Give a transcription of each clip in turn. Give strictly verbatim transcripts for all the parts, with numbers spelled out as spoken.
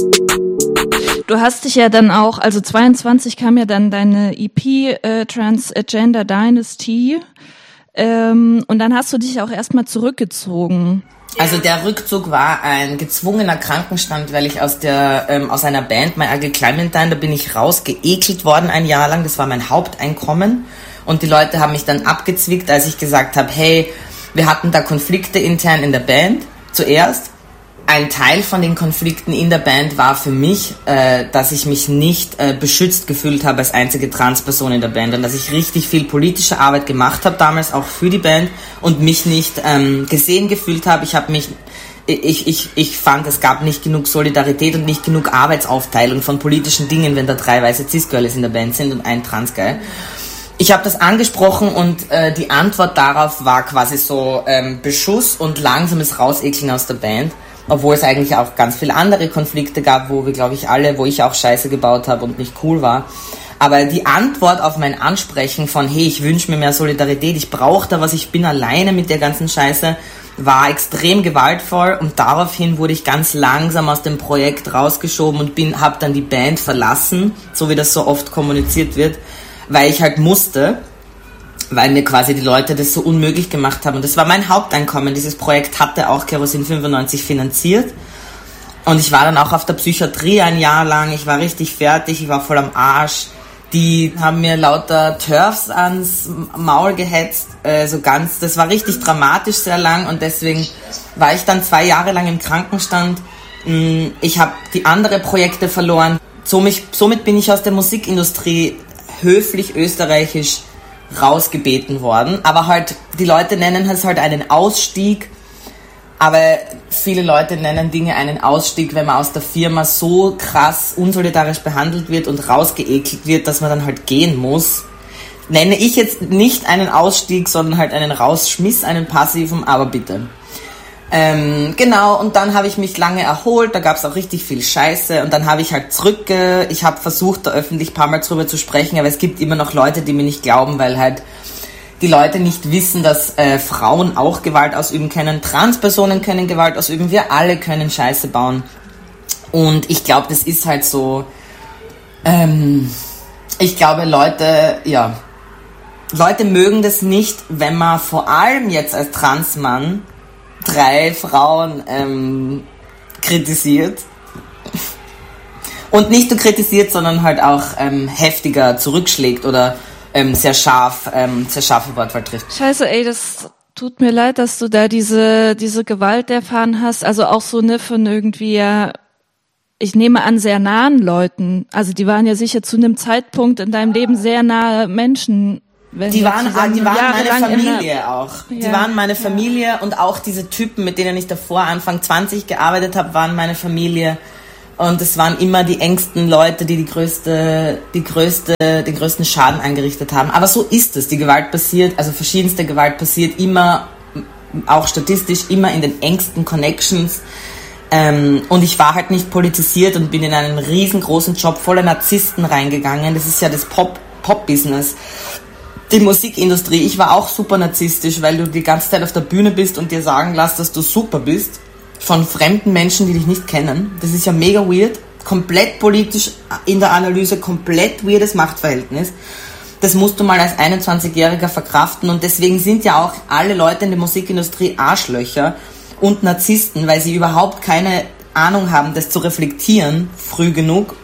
Du hast dich ja dann auch, also zweiundzwanzig kam ja dann deine E P äh, Transgender Dynasty ähm, und dann hast du dich auch erstmal zurückgezogen. Also der Rückzug war ein gezwungener Krankenstand, weil ich aus der ähm, aus einer Band, My Ugly Clementine, da bin ich rausgeekelt worden ein Jahr lang. Das war mein Haupteinkommen und die Leute haben mich dann abgezwickt, als ich gesagt habe, hey, wir hatten da Konflikte intern in der Band zuerst. Ein Teil von den Konflikten in der Band war für mich, äh, dass ich mich nicht äh, beschützt gefühlt habe als einzige Transperson in der Band und dass ich richtig viel politische Arbeit gemacht habe, damals auch für die Band und mich nicht ähm, gesehen gefühlt habe. Ich habe mich, ich, ich, ich fand, es gab nicht genug Solidarität und nicht genug Arbeitsaufteilung von politischen Dingen, wenn da drei weiße Cis-Girls in der Band sind und ein Trans-Guy. Ich habe das angesprochen und äh, die Antwort darauf war quasi so ähm, Beschuss und langsames Rausekeln aus der Band. Obwohl es eigentlich auch ganz viele andere Konflikte gab, wo wir, glaube ich, alle, wo ich auch Scheiße gebaut habe und nicht cool war. Aber die Antwort auf mein Ansprechen von, hey, ich wünsche mir mehr Solidarität, ich brauche da was, ich bin alleine mit der ganzen Scheiße, war extrem gewaltvoll und daraufhin wurde ich ganz langsam aus dem Projekt rausgeschoben und bin, habe dann die Band verlassen, so wie das so oft kommuniziert wird, weil ich halt musste, weil mir quasi die Leute das so unmöglich gemacht haben. Und das war mein Haupteinkommen. Dieses Projekt hatte auch Kerosin fünfundneunzig finanziert. Und ich war dann auch auf der Psychiatrie ein Jahr lang. Ich war richtig fertig, ich war voll am Arsch. Die haben mir lauter Turfs ans Maul gehetzt. Äh, so ganz, das war richtig dramatisch sehr lang. Und deswegen war ich dann zwei Jahre lang im Krankenstand. Ich habe die anderen Projekte verloren. Somit, somit bin ich aus der Musikindustrie höflich österreichisch rausgebeten worden, aber halt, die Leute nennen es halt einen Ausstieg, aber viele Leute nennen Dinge einen Ausstieg, wenn man aus der Firma so krass unsolidarisch behandelt wird und rausgeekelt wird, dass man dann halt gehen muss. Nenne ich jetzt nicht einen Ausstieg, sondern halt einen Rausschmiss, einen passiven, aber bitte. Ähm, genau, und dann habe ich mich lange erholt, da gab es auch richtig viel Scheiße und dann habe ich halt zurück, äh, ich habe versucht, da öffentlich ein paar Mal drüber zu sprechen, aber es gibt immer noch Leute, die mir nicht glauben, weil halt die Leute nicht wissen, dass äh, Frauen auch Gewalt ausüben können, Transpersonen können Gewalt ausüben, wir alle können Scheiße bauen und ich glaube, das ist halt so, ähm, ich glaube, Leute, ja, Leute mögen das nicht, wenn man vor allem jetzt als Transmann drei Frauen ähm, kritisiert. Und nicht nur kritisiert, sondern halt auch ähm, heftiger zurückschlägt oder ähm, sehr scharf, ähm, sehr scharfe Wortwahl trifft. Scheiße, ey, das tut mir leid, dass du da diese diese Gewalt erfahren hast. Also auch so ne von irgendwie, ja, ich nehme an, sehr nahen Leuten. Also die waren ja sicher zu einem Zeitpunkt in deinem Leben sehr nahe Menschen. Wenn die waren, die waren meine Familie der, auch. Ja, die waren meine Familie ja. Und auch diese Typen, mit denen ich davor Anfang zwanzig gearbeitet habe, waren meine Familie. Und es waren immer die engsten Leute, die die größte, die größte, den größten Schaden angerichtet haben. Aber so ist es. Die Gewalt passiert, also verschiedenste Gewalt passiert immer, auch statistisch, immer in den engsten Connections. Ähm, und ich war halt nicht politisiert und bin in einen riesengroßen Job voller Narzissten reingegangen. Das ist ja das Pop, Pop-Business. Die Musikindustrie, ich war auch super narzisstisch, weil du die ganze Zeit auf der Bühne bist und dir sagen lässt, dass du super bist, von fremden Menschen, die dich nicht kennen. Das ist ja mega weird, komplett politisch in der Analyse, komplett weirdes Machtverhältnis. Das musst du mal als einundzwanzigjähriger verkraften und deswegen sind ja auch alle Leute in der Musikindustrie Arschlöcher und Narzissten, weil sie überhaupt keine Ahnung haben, das zu reflektieren, früh genug.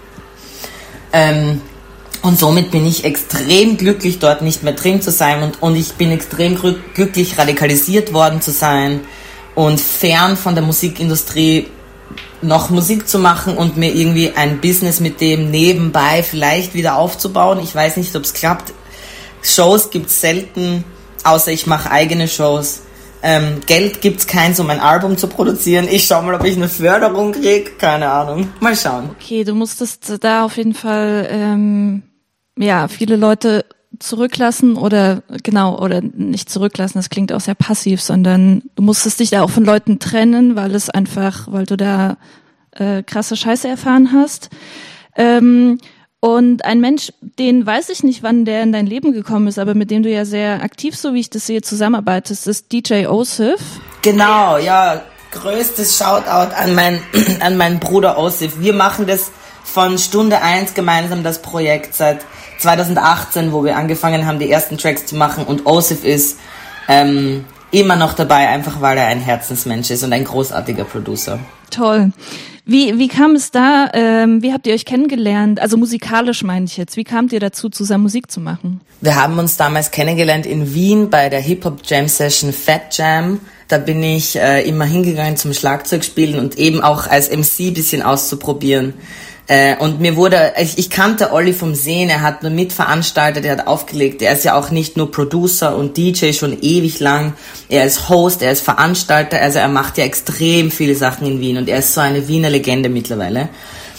Ähm, Und somit bin ich extrem glücklich, dort nicht mehr drin zu sein und, und ich bin extrem glücklich, radikalisiert worden zu sein und fern von der Musikindustrie noch Musik zu machen und mir irgendwie ein Business mit dem nebenbei vielleicht wieder aufzubauen. Ich weiß nicht, ob es klappt. Shows gibt's selten, außer ich mache eigene Shows. Ähm, Geld gibt's keins, um ein Album zu produzieren. Ich schau mal, ob ich eine Förderung krieg. Keine Ahnung. Mal schauen. Okay, du musstest da auf jeden Fall ähm, ja viele Leute zurücklassen oder genau oder nicht zurücklassen. Das klingt auch sehr passiv, sondern du musstest dich da auch von Leuten trennen, weil es einfach, weil du da äh, krasse Scheiße erfahren hast. Ähm, Und ein Mensch, den weiß ich nicht, wann der in dein Leben gekommen ist, aber mit dem du ja sehr aktiv, so wie ich das sehe, zusammenarbeitest, ist D J Osif. Genau, ja. größtes Shoutout an, mein, an meinen Bruder Osif. Wir machen das von Stunde eins gemeinsam, das Projekt, seit zwanzig achtzehn, wo wir angefangen haben, die ersten Tracks zu machen. Und Osif ist ähm, immer noch dabei, einfach weil er ein Herzensmensch ist und ein großartiger Producer. Toll. Wie, wie kam es da, ähm, wie habt ihr euch kennengelernt? Also musikalisch meine ich jetzt. Wie kamt ihr dazu, zusammen Musik zu machen? Wir haben uns damals kennengelernt in Wien bei der Hip-Hop-Jam-Session Fat Jam. Da bin ich äh, immer hingegangen zum Schlagzeugspielen und eben auch als M C ein bisschen auszuprobieren. Äh, und mir wurde, ich, ich kannte Olli vom Sehen, er hat nur mitveranstaltet, er hat aufgelegt. Er ist ja auch nicht nur Producer und D J schon ewig lang. Er ist Host, er ist Veranstalter, also er macht ja extrem viele Sachen in Wien und er ist so eine Wiener Legende mittlerweile.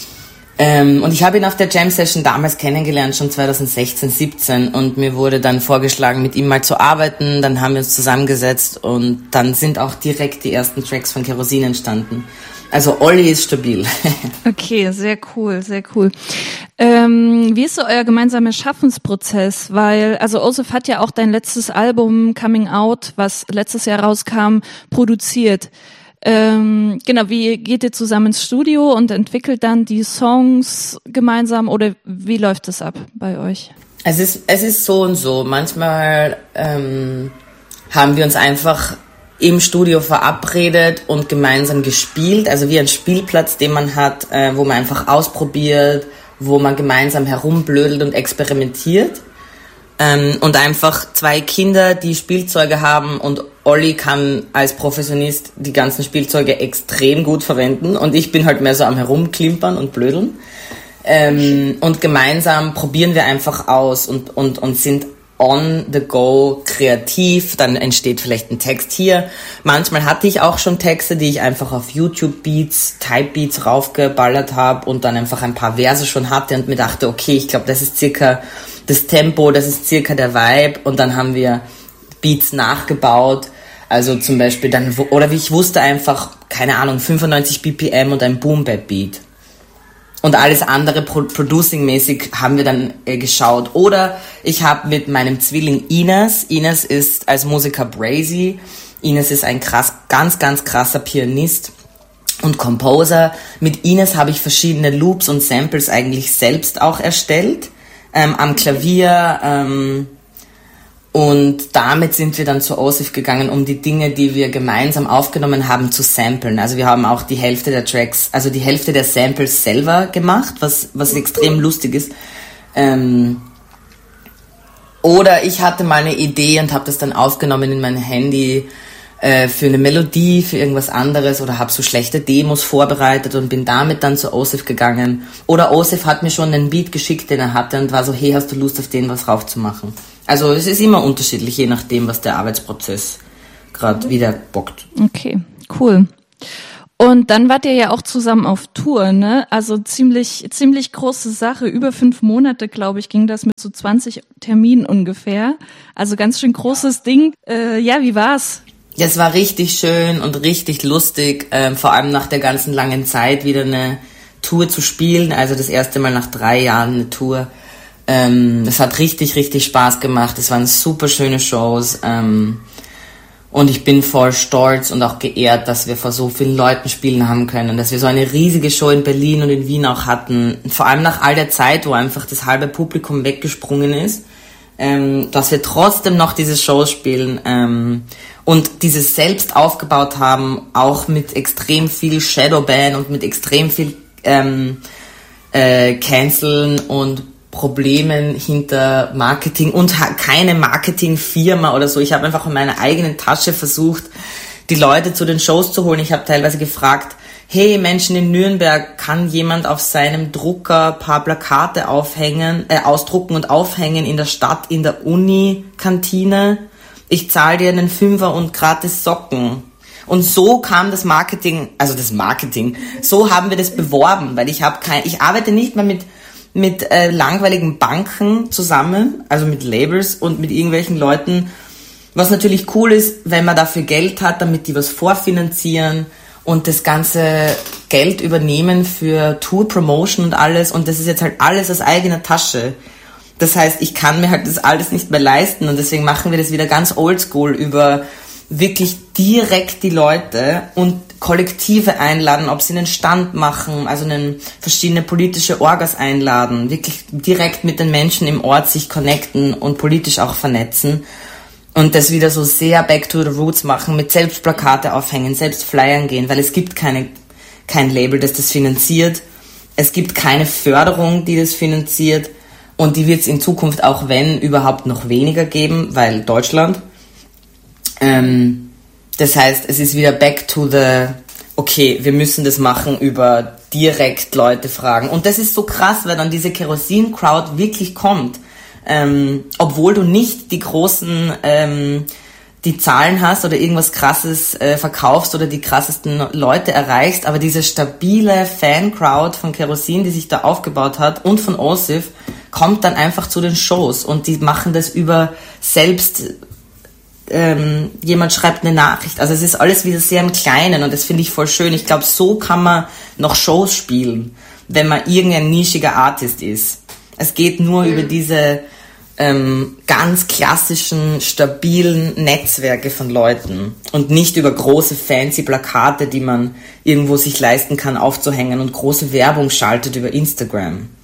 Ähm, und ich habe ihn auf der Jam Session damals kennengelernt, schon zwanzig sechzehn, siebzehn, und mir wurde dann vorgeschlagen, mit ihm mal zu arbeiten. Dann haben wir uns zusammengesetzt und dann sind auch direkt die ersten Tracks von Kerosin entstanden. Also Olli ist stabil. Okay, sehr cool, sehr cool. Ähm, wie ist so euer gemeinsamer Schaffensprozess? Weil, also Osif hat ja auch dein letztes Album Coming Out, was letztes Jahr rauskam, produziert. Ähm, genau, wie geht ihr zusammen ins Studio und entwickelt dann die Songs gemeinsam oder wie läuft es ab bei euch? Es ist, es ist so und so. Manchmal ähm, haben wir uns einfach im Studio verabredet und gemeinsam gespielt, also wie ein Spielplatz, den man hat, äh, wo man einfach ausprobiert, wo man gemeinsam herumblödelt und experimentiert. Ähm, und einfach zwei Kinder, die Spielzeuge haben, und Olli kann als Professionist die ganzen Spielzeuge extrem gut verwenden und ich bin halt mehr so am Herumklimpern und blödeln. Ähm, und gemeinsam probieren wir einfach aus und, und, und sind on the go kreativ, dann entsteht vielleicht ein Text hier. Manchmal hatte ich auch schon Texte, die ich einfach auf YouTube Beats, Type Beats raufgeballert habe und dann einfach ein paar Verse schon hatte und mir dachte, okay, ich glaube, das ist circa das Tempo, das ist circa der Vibe, und dann haben wir Beats nachgebaut. Also zum Beispiel dann, oder wie ich wusste einfach, keine Ahnung, fünfundneunzig B P M und ein Boom-Bap-Beat. Und alles andere Pro- Producing-mäßig haben wir dann äh, geschaut. Oder ich habe mit meinem Zwilling Ines, Ines ist als Musiker Brazy, Ines ist ein krass, ganz, ganz krasser Pianist und Composer. Mit Ines habe ich verschiedene Loops und Samples eigentlich selbst auch erstellt, ähm, am Klavier. Ähm, und damit sind wir dann zu Osif gegangen, um die Dinge, die wir gemeinsam aufgenommen haben, zu samplen. Also wir haben auch die Hälfte der Tracks, also die Hälfte der Samples selber gemacht, was, was extrem lustig ist. Ähm, oder ich hatte mal eine Idee und habe das dann aufgenommen in mein Handy äh, für eine Melodie, für irgendwas anderes, oder habe so schlechte Demos vorbereitet und bin damit dann zu Osif gegangen. Oder Osif hat mir schon einen Beat geschickt, den er hatte, und war so, hey, hast du Lust, auf den was raufzumachen? Also es ist immer unterschiedlich, je nachdem, was der Arbeitsprozess gerade wieder bockt. Okay, cool. Und dann wart ihr ja auch zusammen auf Tour, ne? Also ziemlich ziemlich große Sache. Über fünf Monate, glaube ich, ging das mit so zwanzig Terminen ungefähr. Also ganz schön großes Ding. Äh, ja, wie war's? Ja, es war richtig schön und richtig lustig, äh, vor allem nach der ganzen langen Zeit wieder eine Tour zu spielen. Also das erste Mal nach drei Jahren eine Tour. Ähm, es hat richtig, richtig Spaß gemacht. Es waren super schöne Shows. Ähm, und ich bin voll stolz und auch geehrt, dass wir vor so vielen Leuten spielen haben können. Dass wir so eine riesige Show in Berlin und in Wien auch hatten. Vor allem nach all der Zeit, wo einfach das halbe Publikum weggesprungen ist. Ähm, dass wir trotzdem noch diese Shows spielen. Ähm, und dieses selbst aufgebaut haben, auch mit extrem viel Shadowban und mit extrem viel ähm, äh, Canceln und Problemen hinter Marketing und ha- keine Marketingfirma oder so. Ich habe einfach in meiner eigenen Tasche versucht, die Leute zu den Shows zu holen. Ich habe teilweise gefragt, hey, Menschen in Nürnberg, kann jemand auf seinem Drucker paar Plakate aufhängen, äh, ausdrucken und aufhängen in der Stadt, in der Uni-Kantine? Ich zahle dir einen Fünfer und gratis Socken. Und so kam das Marketing, also das Marketing, so haben wir das beworben, weil ich habe kein, ich arbeite nicht mehr mit mit äh, langweiligen Banken zusammen, also mit Labels und mit irgendwelchen Leuten, was natürlich cool ist, wenn man dafür Geld hat, damit die was vorfinanzieren und das ganze Geld übernehmen für Tour-Promotion und alles, und das ist jetzt halt alles aus eigener Tasche. Das heißt, ich kann mir halt das alles nicht mehr leisten, und deswegen machen wir das wieder ganz oldschool über wirklich direkt die Leute, und Kollektive einladen, ob sie einen Stand machen, also einen, verschiedene politische Orgas einladen, wirklich direkt mit den Menschen im Ort sich connecten und politisch auch vernetzen und das wieder so sehr back to the roots machen, mit selbst Plakate aufhängen, selbst flyern gehen, weil es gibt keine, kein Label, das das finanziert, es gibt keine Förderung, die das finanziert und die wird es in Zukunft auch, wenn, überhaupt noch weniger geben, weil Deutschland. Ähm, Das heißt, es ist wieder back to the, okay, wir müssen das machen über direkt Leute fragen. Und das ist so krass, weil dann diese Kerosin-Crowd wirklich kommt. Ähm, obwohl du nicht die großen, ähm, die Zahlen hast oder irgendwas Krasses äh, verkaufst oder die krassesten Leute erreichst, aber diese stabile Fan-Crowd von Kerosin, die sich da aufgebaut hat und von Osif, kommt dann einfach zu den Shows und die machen das über selbst... Ähm, jemand schreibt eine Nachricht. Also es ist alles wieder sehr im Kleinen und das finde ich voll schön. Ich glaube, so kann man noch Shows spielen, wenn man irgendein nischiger Artist ist. Es geht nur mhm. über diese ähm, ganz klassischen, stabilen Netzwerke von Leuten und nicht über große, fancy Plakate, die man irgendwo sich leisten kann aufzuhängen und große Werbung schaltet über Instagram.